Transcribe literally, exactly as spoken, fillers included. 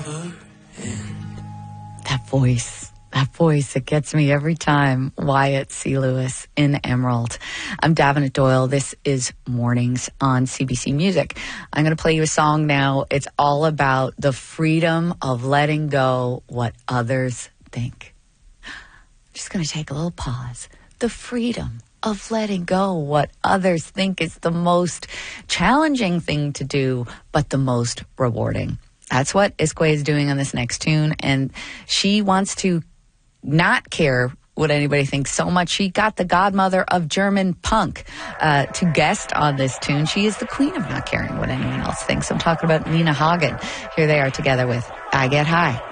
That voice, that voice, it gets me every time. Wyatt C. Lewis in Emerald. I'm Davenant Doyle. This is Mornings on C B C Music. I'm going to play you a song now. It's all about the freedom of letting go what others think. I'm just going to take a little pause. The freedom of letting go what others think is the most challenging thing to do, but the most rewarding. That's what Iskway is doing on this next tune, and she wants to not care what anybody thinks so much. She got the godmother of German punk uh, to guest on this tune. She is the queen of not caring what anyone else thinks. I'm talking about Nina Hagen. Here they are together with I Get High.